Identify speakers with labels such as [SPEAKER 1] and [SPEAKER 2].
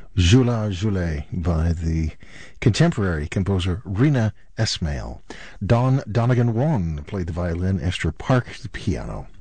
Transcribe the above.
[SPEAKER 1] Jula Jule by the contemporary composer Rina Esmail. Don Donegan Wong played the violin, Esther Park the piano.